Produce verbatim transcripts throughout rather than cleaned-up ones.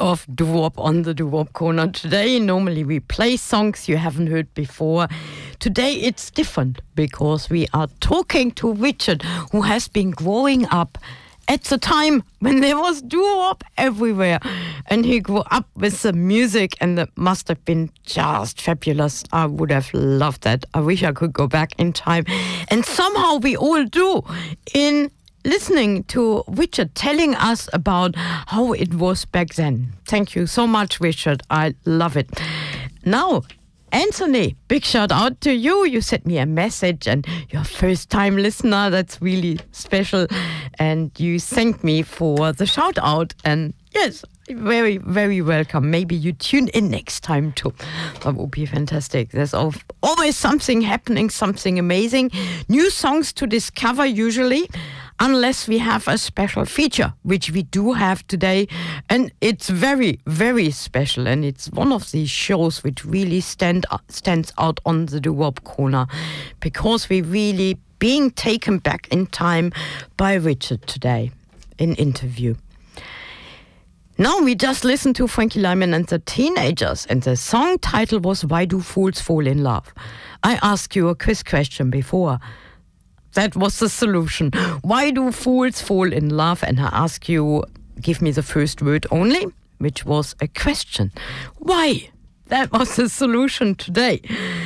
of doo-wop on the doo-wop corner today. Normally we play songs you haven't heard before. Today it's different because we are talking to Richard, who has been growing up at the time when there was doo-wop everywhere, and he grew up with the music, and that must have been just fabulous. I would have loved that. I wish I could go back in time, and somehow we all do, in listening to Richard telling us about how it was back then. Thank you so much, Richard. I love it. Now, Anthony, big shout out to you. You sent me a message, and you're a first time listener. That's really special. And you thanked me for the shout out. And yes, very, very welcome. Maybe you tune in next time too. That would be fantastic. There's always something happening, something amazing. New songs to discover usually, unless we have a special feature, which we do have today. And it's very, very special. And it's one of these shows which really stand stands out on the doo-wop corner, because we're really being taken back in time by Richard today in interview. Now we just listened to Frankie Lymon and the Teenagers, and the song title was Why Do Fools Fall in Love? I asked you a quiz question before. That was the solution. Why do fools fall in love? And I ask you, give me the first word only, which was a question. Why? That was the solution today.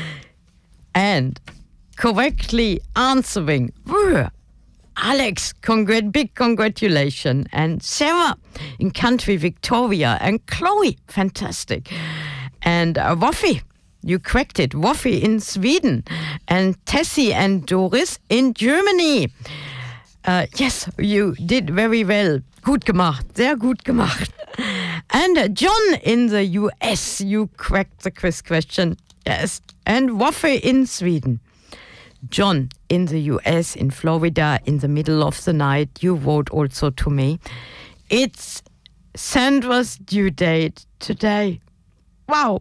And correctly answering were Alex, congrat- big congratulations, and Sarah in country Victoria, and Chloe, fantastic, and uh, Woffi. You cracked it. Woffi in Sweden, and Tessie and Doris in Germany. Uh, yes, you did very well. Gut gemacht. Sehr gut gemacht. And uh, John in the U S. You cracked the quiz question. Yes. And Woffi in Sweden. John in the U S, in Florida, in the middle of the night. You wrote also to me. It's Sandra's due date today. Wow.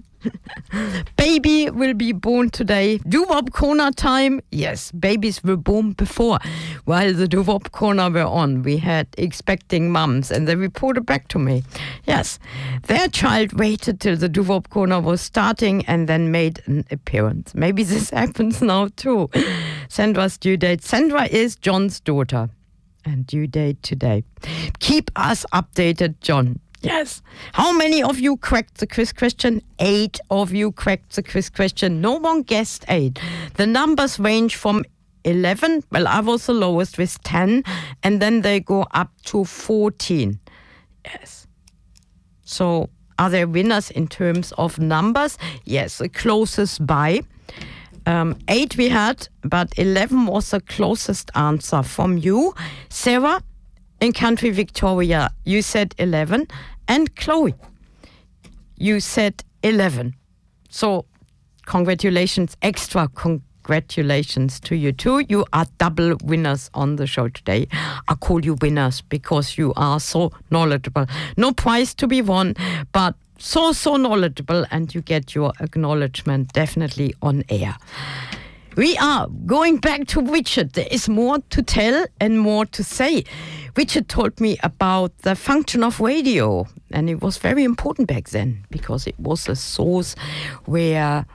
Baby will be born today. Doo-wop corner time. Yes, babies were born before. While the doo-wop corner were on, we had expecting mums, and they reported back to me. Yes, their child waited till the doo-wop corner was starting and then made an appearance. Maybe this happens now too. Sandra's due date. Sandra is John's daughter, and due date today. Keep us updated, John. Yes. How many of you cracked the quiz question? Eight of you cracked the quiz question. No one guessed eight. The numbers range from eleven. Well, I was the lowest with ten. And then they go up to fourteen. Yes. So are there winners in terms of numbers? Yes, the closest by. Um, eight we had, but eleven was the closest answer from you. Sarah in country Victoria, you said eleven. And Chloe, you said eleven. So congratulations, extra congratulations to you too. You are double winners on the show today. I call you winners because you are so knowledgeable. No prize to be won, but so, so knowledgeable, and you get your acknowledgement definitely on air. We are going back to Richard. There is more to tell and more to say. Richard told me about the function of radio, and it was very important back then because it was a source where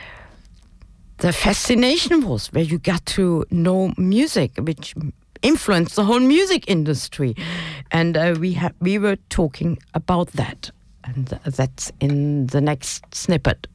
the fascination was, where you got to know music, which influenced the whole music industry. And uh, we ha- we were talking about that, and that's in the next snippet.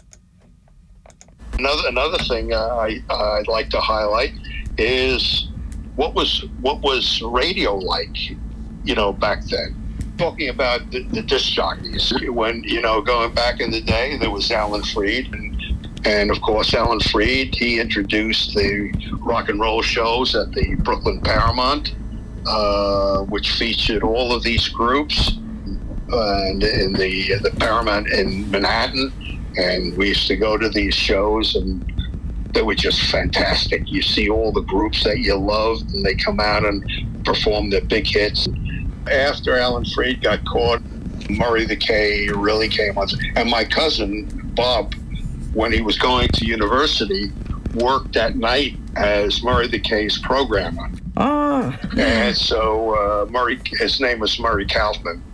Another another thing uh, I I'd like to highlight is what was what was radio like, you know, back then. Talking about the, the disc jockeys, when, you know, going back in the day, there was Alan Freed, and and of course Alan Freed, he introduced the rock and roll shows at the Brooklyn Paramount, uh, which featured all of these groups, and in the the Paramount in Manhattan. And we used to go to these shows, and they were just fantastic. You see all the groups that you loved, and they come out and perform their big hits. After Alan Freed got caught, Murray the K really came on. And my cousin, Bob, when he was going to university, worked at night as Murray the K's programmer. Oh. And so uh, Murray, his name was Murray Kaufman.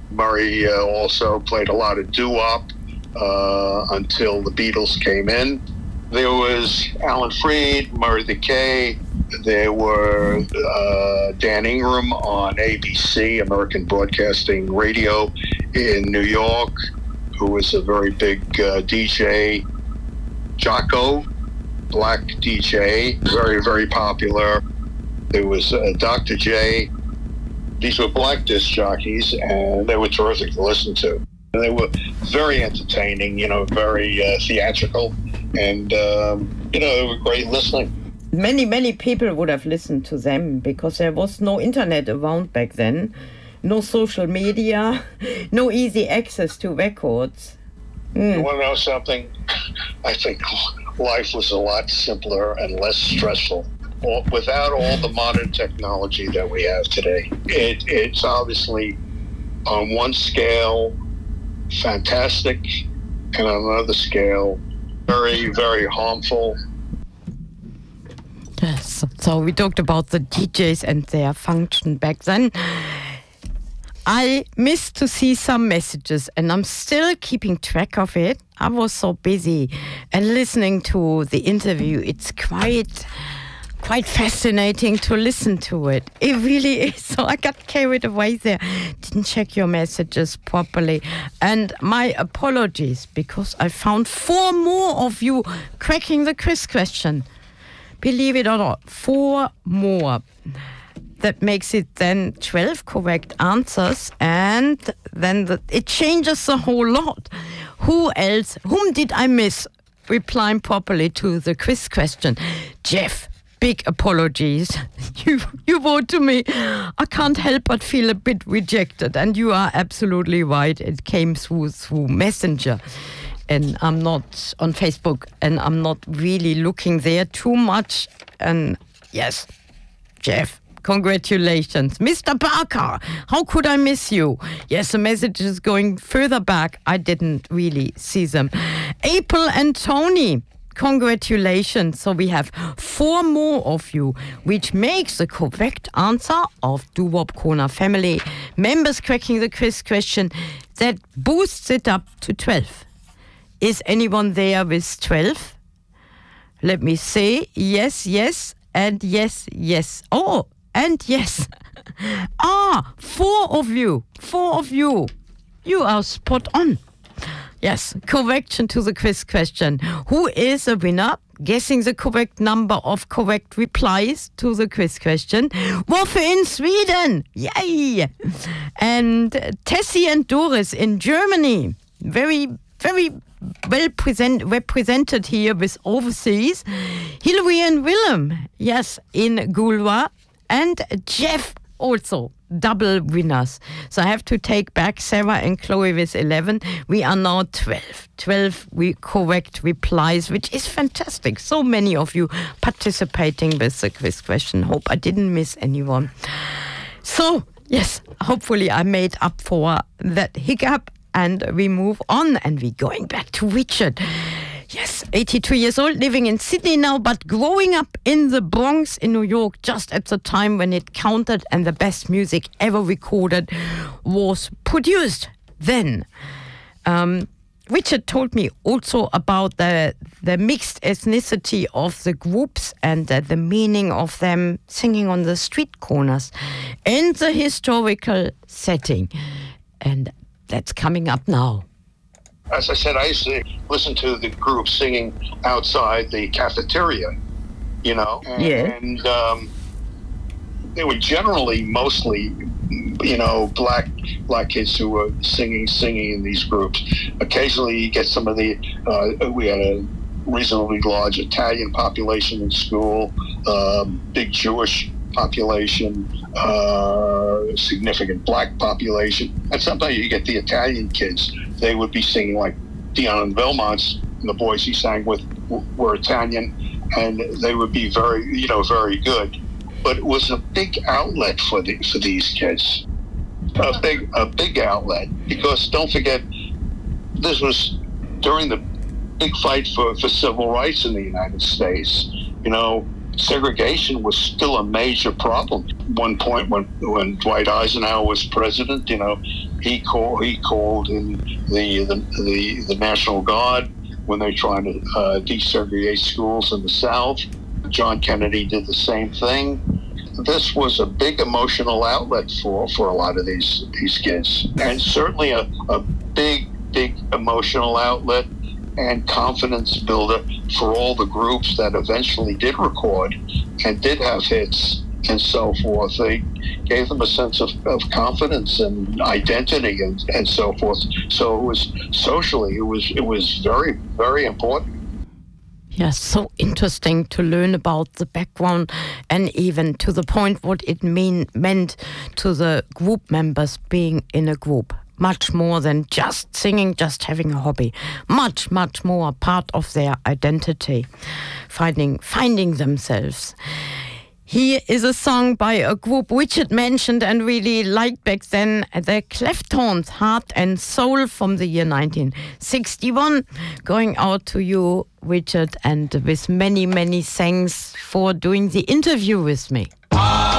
Murray uh, also played a lot of doo-wop uh, until the Beatles came in. There was Alan Freed, Murray the K. There were uh, Dan Ingram on A B C, American Broadcasting Radio in New York, who was a very big uh, D J. Jocko, black D J, very, very popular. There was uh, Doctor J. These were black disc jockeys, and they were terrific to listen to. And they were very entertaining, you know, very uh, theatrical, and, um, you know, they were great listening. Many, many people would have listened to them because there was no internet around back then, no social media, no easy access to records. Mm. You want to know something? I think life was a lot simpler and less stressful. All, without all the modern technology that we have today. It, it's obviously on one scale fantastic, and on another scale very, very harmful. Yes, so we talked about the D Js and their function back then. I missed to see some messages, and I'm still keeping track of it. I was so busy and listening to the interview. It's quite... quite fascinating to listen to it. It really is. So I got carried away there. Didn't check your messages properly. And my apologies, because I found four more of you cracking the quiz question. Believe it or not, four more. That makes it then twelve correct answers, and then the, it changes the whole lot. Who else? Whom did I miss replying properly to the quiz question? Jeff. Big apologies. You you wrote to me. I can't help but feel a bit rejected, and you are absolutely right. It came through through Messenger, and I'm not on Facebook, and I'm not really looking there too much. And yes, Jeff, congratulations. Mister Parker, how could I miss you? Yes, the message is going further back. I didn't really see them. April and Tony, congratulations. So we have four more of you, which makes the correct answer of Doo-Wop Corner family members cracking the quiz question. That boosts it up to twelve. Is anyone there with twelve? Let me say yes, yes, and yes, yes. Oh, and yes. Ah, four of you. Four of you. You are spot on. Yes, correction to the quiz question. Who is a winner? Guessing the correct number of correct replies to the quiz question. Woffe in Sweden. Yay! And Tessie and Doris in Germany. Very, very well present, represented here with overseas. Hilary and Willem. Yes, in Gulwa. And Jeff also. Double winners. So I have to take back Sarah and Chloe with eleven. We are now twelve. twelve we correct replies, which is fantastic. So many of you participating with the quiz question. Hope I didn't miss anyone. So, yes, hopefully I made up for that hiccup, and we move on, and we're going back to Richard. Yes, eighty-two years old, living in Sydney now, but growing up in the Bronx in New York just at the time when it counted and the best music ever recorded was produced then. Um, Richard told me also about the, the mixed ethnicity of the groups and uh, the meaning of them singing on the street corners and the historical setting. And that's coming up now. As I said, I used to listen to the group singing outside the cafeteria, you know, and, yeah. and um, they were generally mostly, you know, black black kids who were singing, singing in these groups. Occasionally you get some of the, uh, we had a reasonably large Italian population in school, um, big Jewish population, uh, significant black population, and sometimes you get the Italian kids. They would be singing like Dion and Belmont's, and the boys he sang with were Italian, and they would be very, you know, very good. But it was a big outlet for the, for these kids, a big a big outlet, because don't forget, this was during the big fight for, for civil rights in the United States. You know, segregation was still a major problem. At one point when, when Dwight Eisenhower was president, you know, he called he called in the the the, the National Guard when they're trying to uh, desegregate schools in the South. John Kennedy did the same thing. This was a big emotional outlet for, for a lot of these these kids, and certainly a, a big, big emotional outlet and confidence builder for all the groups that eventually did record and did have hits and so forth. They gave them a sense of, of confidence and identity and, and so forth. So it was socially, it was it was very, very important. Yes, so interesting to learn about the background and even to the point what it mean meant to the group members being in a group. Much more than just singing, just having a hobby. Much, much more a part of their identity, finding finding themselves. Here is a song by a group Richard mentioned and really liked back then, the Cleftones, Heart and Soul, from the year nineteen sixty-one. Going out to you, Richard, and with many, many thanks for doing the interview with me.